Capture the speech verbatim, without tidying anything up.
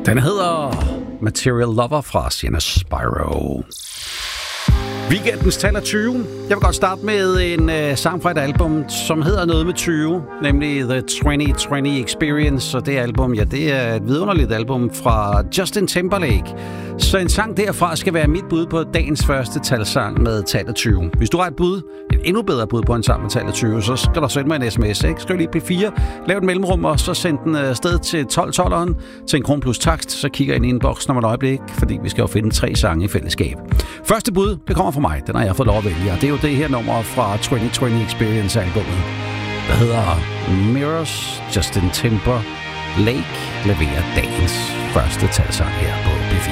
Den hedder Material Lover fra Sienna Spyro. Weekendens taler tyve. Jeg vil godt starte med en uh, sang fra et album, som hedder noget med tyve, nemlig The tyve tyve Experience, og det album, ja, det er et vidunderligt album fra Justin Timberlake. Så en sang derfra skal være mit bud på dagens første talsang med tallet tyve. Hvis du har et bud, et endnu bedre bud på en sang med tallet tyve, så skal du sende mig en sms, ikke? Skriv lige P fire, lav et mellemrum, og så send den afsted til tolv tolveren til en kron plus takst, så kigger jeg ind i inboxen om et øjeblik, fordi vi skal jo finde tre sange i fællesskab. Første bud, det kommer fra mig, den har jeg fået lov at vælge, og det er jo det her nummer fra tyve tyve Experience albumet, der hedder Mirrors. Justin Timberlake leverer dagens første talsang her på B fire.